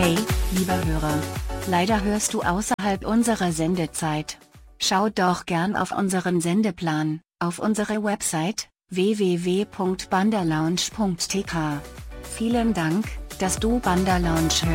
Hey, lieber Hörer. Leider hörst du außerhalb unserer Sendezeit. Schau doch gern auf unseren Sendeplan, auf unsere Website, www.bandalounge.tk. Vielen Dank, dass du Banda Lounge hörst.